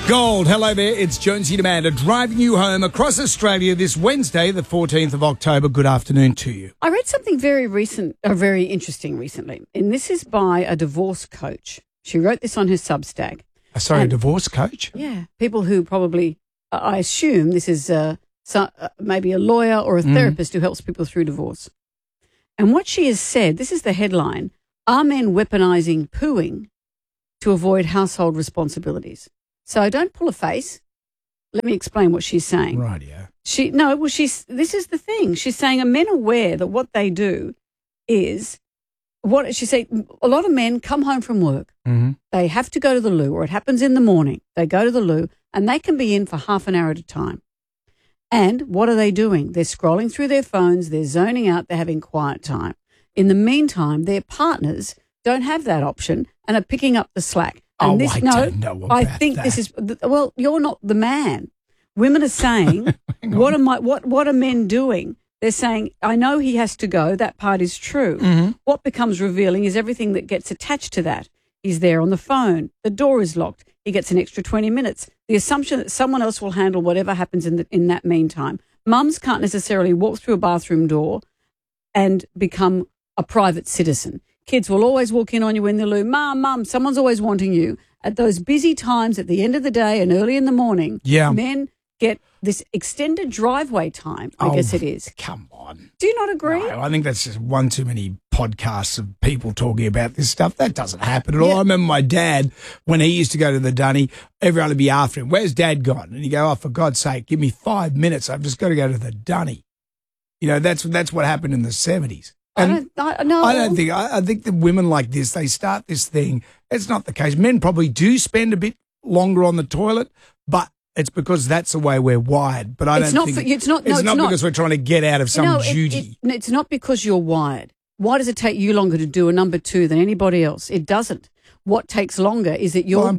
Gold, hello there, it's Jonesy and Amanda driving you home across Australia this Wednesday, the 14th of October. Good afternoon to you. I read something very interesting recently, and this is by a divorce coach. She wrote this on her Substack. A divorce coach? Yeah, people who probably, I assume this is maybe a lawyer or a therapist who helps people through divorce. And what she has said, this is the headline, are men weaponizing pooing to avoid household responsibilities? So don't pull a face. Let me explain what she's saying. Right, yeah. This is the thing. She's saying, are men aware that what they do is, what she say? A lot of men come home from work. Mm-hmm. They have to go to the loo, or it happens in the morning. They go to the loo and they can be in for half an hour at a time. And what are they doing? They're scrolling through their phones. They're zoning out. They're having quiet time. In the meantime, their partners don't have that option and are picking up the slack. And don't know about I think that. this is, well, you're not the man. Women are saying, what are men doing? They're saying, I know he has to go. That part is true. Mm-hmm. What becomes revealing is everything that gets attached to that. He's there on the phone. The door is locked. He gets an extra 20 minutes. The assumption that someone else will handle whatever happens in that meantime. Mums can't necessarily walk through a bathroom door and become a private citizen. Kids will always walk in on you in the loo. Mum, someone's always wanting you. At those busy times at the end of the day and early in the morning, men get this extended driveway time, I guess it is. Come on. Do you not agree? No, I think that's just one too many podcasts of people talking about this stuff. That doesn't happen at all. I remember my dad, when he used to go to the dunny, everyone would be after him. Where's Dad gone? And he'd go, oh, for God's sake, give me 5 minutes. I've just got to go to the dunny. You know, that's what happened in the 70s. And I think that women like this, they start this thing. It's not the case. Men probably do spend a bit longer on the toilet, but it's because that's the way we're wired. But it's not because we're trying to get out of some duty. It's not because you're wired. Why does it take you longer to do a number two than anybody else? It doesn't. What takes longer is that you're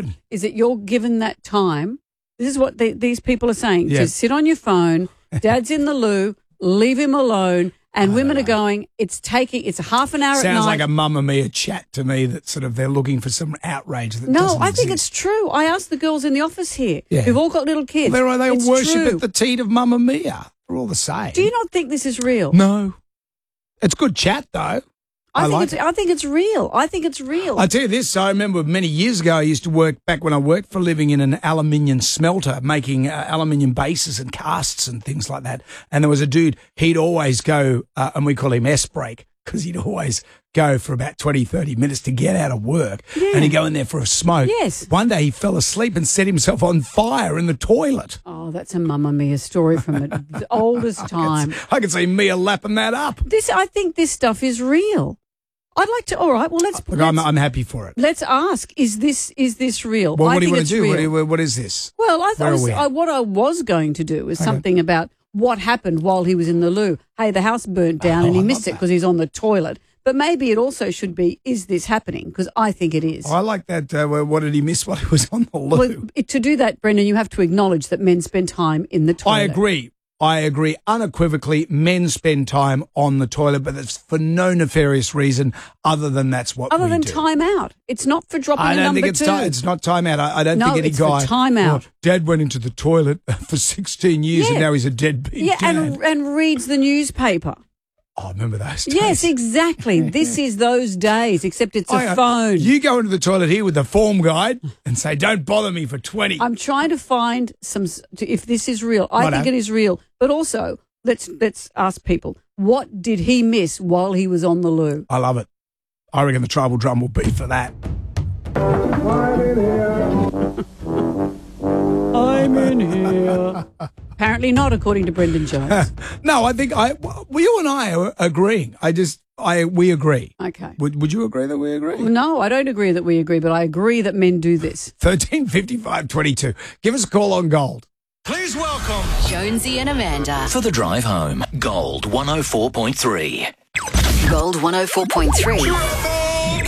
given that time. This is what these people are saying. Yeah. To sit on your phone. Dad's in the loo. Leave him alone. And women are going, it's a half an hour at night. Sounds like a Mamma Mia chat to me that sort of they're looking for some outrage that doesn't I think exist. it's true. I asked the girls in the office here who've all got little kids. Well, they worship at the teat of Mamma Mia. They're all the same. Do you not think this is real? No. It's good chat, though. I think it's real. I think it's real. I'll tell you this. I remember many years ago I used to work, back when I worked for a living, in an aluminium smelter, making aluminium bases and casts and things like that. And there was a dude, he'd always go, and we call him S-break, because he'd always go for about 20, 30 minutes to get out of work. Yeah. And he'd go in there for a smoke. Yes. One day he fell asleep and set himself on fire in the toilet. Oh, that's a Mamma Mia story from the oldest time. I can see Mia lapping that up. I think this stuff is real. I'd like to. All right. Well, I'm happy for it. Let's ask: Is this real? Well, what do you want to do? What is this? Well, what I was going to do is something about what happened while he was in the loo. Hey, the house burnt down and he missed it because he's on the toilet. But maybe it also should be: is this happening? Because I think it is. I like that. What did he miss while he was on the loo? Well, to do that, Brendan, you have to acknowledge that men spend time in the toilet. I agree unequivocally. Men spend time on the toilet, but it's for no nefarious reason other than that's what we do. Other than time out. It's not for dropping a number two. It's not time out. I don't think any guy. No, it's for time out. Dad went into the toilet for 16 years and now he's a deadbeat dad. and reads the newspaper. Oh, I remember those days. Yes, exactly. This is those days, except it's a phone. You go into the toilet here with the form guide and say, don't bother me for 20. I'm trying to find if this is real. I think it is real. But also, let's ask people, what did he miss while he was on the loo? I love it. I reckon the tribal drum will be for that. I'm in here. Apparently not, according to Brendan Jones. No, I think you and I are agreeing. We agree. Okay. Would you agree that we agree? No, I don't agree that we agree, but I agree that men do this. 135522. Give us a call on Gold. Please welcome Jonesy and Amanda for the drive home. Gold 104.3. Gold 104.3.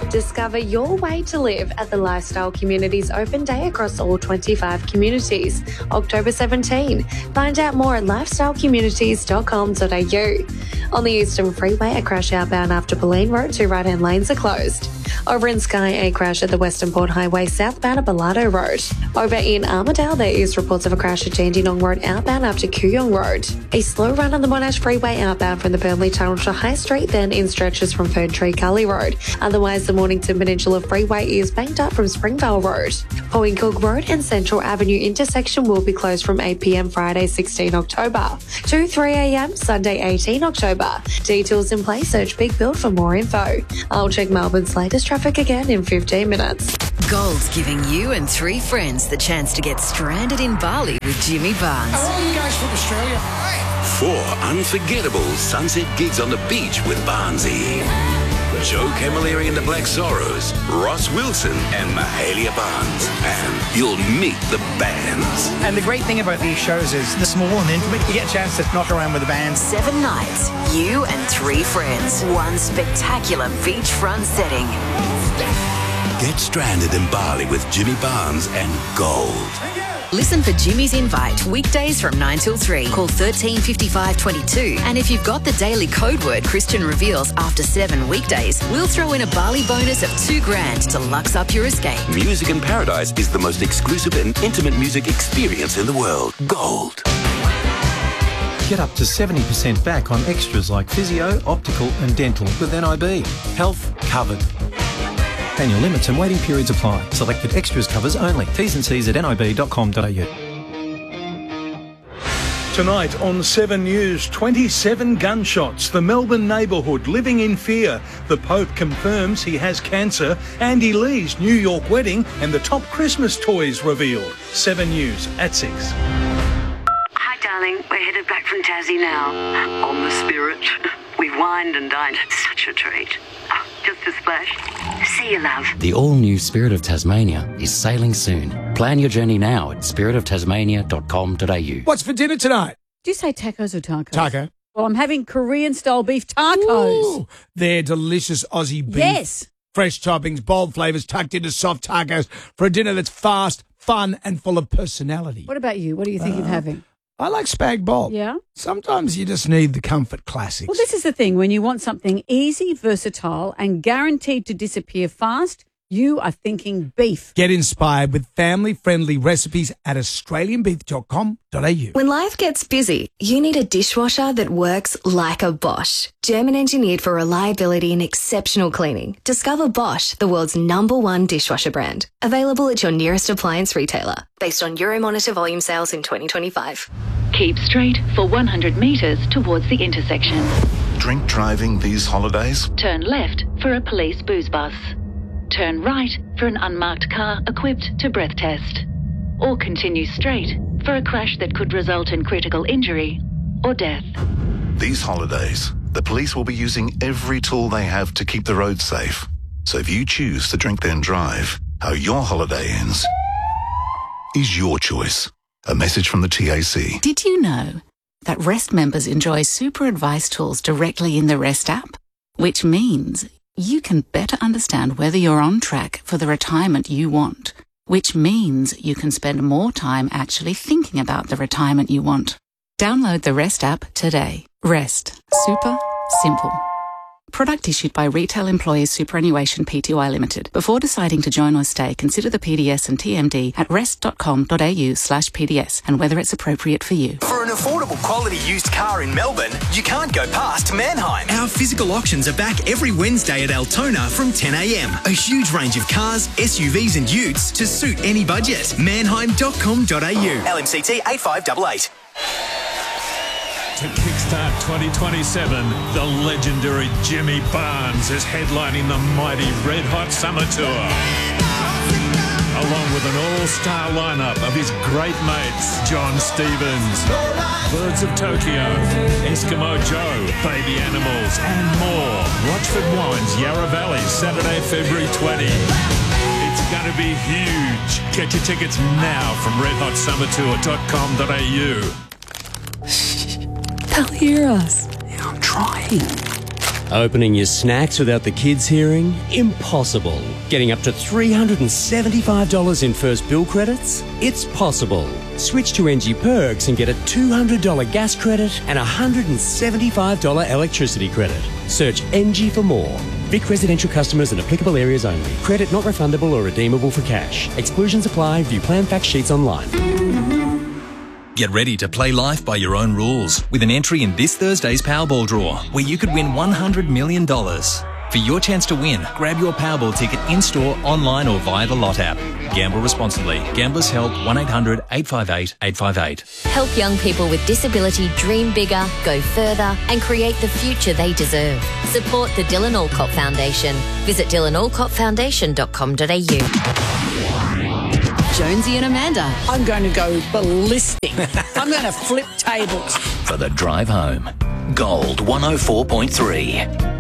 Discover your way to live at the Lifestyle Communities Open Day across all 25 communities, October 17. Find out more at lifestylecommunities.com.au. On the Eastern Freeway, a crash outbound after Pauline Road, 2 right-hand lanes are closed. Over in Skye, a crash at the Western Port Highway southbound at Bellardo Road. Over in Armidale, there is reports of a crash at Dandenong Road outbound after Kooyong Road. A slow run on the Monash Freeway outbound from the Burnley Tunnel to High Street, then in stretches from Fern Tree Gully Road. Otherwise, the Mornington Peninsula Freeway is banked up from Springvale Road. Point Cook Road and Central Avenue intersection will be closed from 8 p.m. Friday 16 October to 3 a.m. Sunday 18 October. Details in place, search Big Build for more info. I'll check Melbourne's latest traffic again in 15 minutes. Gold's giving you and 3 friends the chance to get stranded in Bali with Jimmy Barnes. Are all you guys from Australia? 4 unforgettable sunset gigs on the beach with Barnesy. Joe Camilleri and the Black Sorrows, Ross Wilson and Mahalia Barnes. And you'll meet the bands. And the great thing about these shows is they're small and intimate. You get a chance to knock around with the bands. 7 nights, you and 3 friends. One spectacular beachfront setting. Get stranded in Bali with Jimmy Barnes and Gold. Listen for Jimmy's Invite, weekdays from 9 till 3. Call 13 55 22. And if you've got the daily code word Christian reveals after 7 weekdays, we'll throw in a Bali bonus of $2,000 to lux up your escape. Music in Paradise is the most exclusive and intimate music experience in the world. Gold. Get up to 70% back on extras like physio, optical and dental with NIB. Health covered. Annual limits and waiting periods apply. Selected extras covers only. T's and C's at nib.com.au. Tonight on 7 News, 27 gunshots. The Melbourne neighbourhood living in fear. The Pope confirms he has cancer. Andy Lee's New York wedding and the top Christmas toys revealed. 7 News at 6. Hi, darling. We're headed back from Tassie now. On the Spirit. We wined and dined. Such a treat. Oh, just a splash. See you, love. The all-new Spirit of Tasmania is sailing soon. Plan your journey now at spiritoftasmania.com.au. What's for dinner tonight? Do you say tacos or tacos? Taco. Well, I'm having Korean-style beef tacos. Ooh, they're delicious Aussie beef. Yes. Fresh toppings, bold flavours tucked into soft tacos for a dinner that's fast, fun and full of personality. What about you? What do you think of having? I like spag bol. Yeah? Sometimes you just need the comfort classics. Well, this is the thing. When you want something easy, versatile and guaranteed to disappear fast, you are thinking beef. Get inspired with family-friendly recipes at australianbeef.com.au. When life gets busy, you need a dishwasher that works like a Bosch. German engineered for reliability and exceptional cleaning. Discover Bosch, the world's #1 dishwasher brand. Available at your nearest appliance retailer. Based on Euromonitor volume sales in 2025. Keep straight for 100 metres towards the intersection. Drink driving these holidays? Turn left for a police booze bus. Turn right for an unmarked car equipped to breath test. Or continue straight for a crash that could result in critical injury or death. These holidays, the police will be using every tool they have to keep the roads safe. So if you choose to drink then drive, how your holiday ends is your choice. A message from the TAC. Did you know that REST members enjoy super advice tools directly in the REST app? Which means you can better understand whether you're on track for the retirement you want, which means you can spend more time actually thinking about the retirement you want. Download the REST app today. REST. Super simple. Product issued by Retail Employers Superannuation Pty Limited. Before deciding to join or stay, consider the PDS and TMD at rest.com.au/PDS and whether it's appropriate for you. For an affordable quality used car in Melbourne, you can't go past Manheim. Our physical auctions are back every Wednesday at Altona from 10 a.m. A huge range of cars, SUVs and utes to suit any budget. Manheim.com.au. LMCT 8588. To kickstart 2027, the legendary Jimmy Barnes is headlining the mighty Red Hot Summer Tour. Along with an all-star lineup of his great mates, John Stevens, Birds of Tokyo, Eskimo Joe, Baby Animals, and more. Rochford Wines, Yarra Valley, Saturday, February 20. It's going to be huge. Get your tickets now from redhotsummertour.com.au. They'll hear us. Yeah, I'm trying. Opening your snacks without the kids hearing? Impossible. Getting up to $375 in first bill credits? It's possible. Switch to NG Perks and get a $200 gas credit and a $175 electricity credit. Search NG for more. Vic residential customers and applicable areas only. Credit not refundable or redeemable for cash. Exclusions apply. View plan fact sheets online. Get ready to play life by your own rules with an entry in this Thursday's Powerball draw, where you could win $100 million. For your chance to win, grab your Powerball ticket in-store, online or via the Lot app. Gamble responsibly. Gamblers Help 1-800-858-858. Help young people with disability dream bigger, go further and create the future they deserve. Support the Dylan Alcott Foundation. Visit dylanalcottfoundation.com.au. Jonesy and Amanda. I'm going to go ballistic. I'm going to flip tables. For the drive home, Gold 104.3.